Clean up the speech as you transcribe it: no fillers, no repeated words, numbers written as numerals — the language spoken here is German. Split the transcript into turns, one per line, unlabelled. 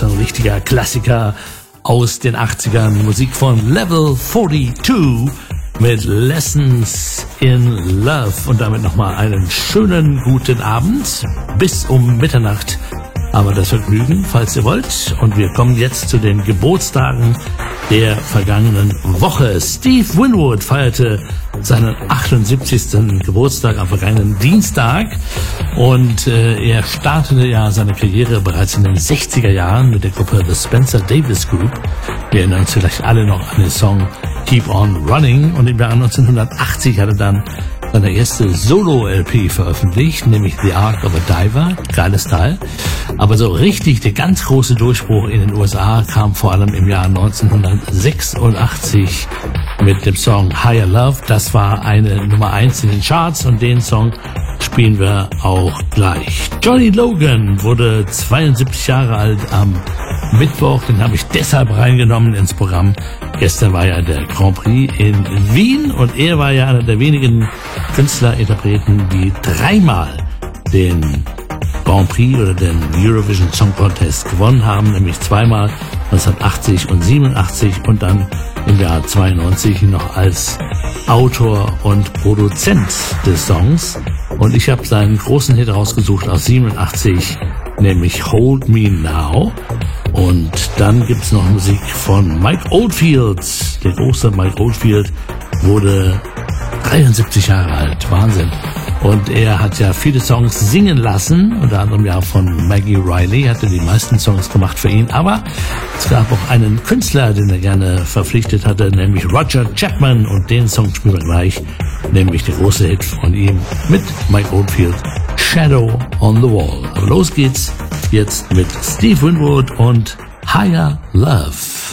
ein richtiger Klassiker aus den 80ern. Musik von Level 42 mit Lessons in Love. Und damit nochmal einen schönen guten Abend. Bis um Mitternacht haben wir das Vergnügen, falls ihr wollt. Und wir kommen jetzt zu den Geburtstagen der vergangenen Woche. Steve Winwood feierte seinen 78. Geburtstag am vergangenen Dienstag. Und er startete ja seine Karriere bereits in den 60er Jahren mit der Gruppe The Spencer Davis Group. Wir erinnern uns vielleicht alle noch an den Song Keep on Running. Und im Jahr 1980 hat er dann seine erste Solo-LP veröffentlicht, nämlich The Ark of a Diver. Geiles Teil. Aber so richtig der ganz große Durchbruch in den USA kam vor allem im Jahr 1986 mit dem Song Higher Love. Das war eine Nummer 1 in den Charts und den Song spielen wir auch gleich. Johnny Logan wurde 72 Jahre alt am Mittwoch. Den habe ich deshalb reingenommen ins Programm. Gestern war ja der Grand Prix in Wien und er war ja einer der wenigen Künstler-Interpreten, die dreimal den Grand Prix oder den Eurovision Song Contest gewonnen haben, nämlich zweimal 1980 und 87 und dann im Jahr 92 noch als Autor und Produzent des Songs. Und ich habe seinen großen Hit rausgesucht aus 87, nämlich Hold Me Now. Und dann gibt's noch Musik von Mike Oldfield. Der große Mike Oldfield wurde 73 Jahre alt. Wahnsinn. Und er hat ja viele Songs singen lassen, unter anderem ja von Maggie Riley, hatte die meisten Songs gemacht für ihn. Aber es gab auch einen Künstler, den er gerne verpflichtet hatte, nämlich Roger Chapman. Und den Song spielen wir gleich, nämlich der große Hit von ihm mit Mike Oldfield, Shadow on the Wall. Aber los geht's jetzt mit Steve Winwood und Higher Love.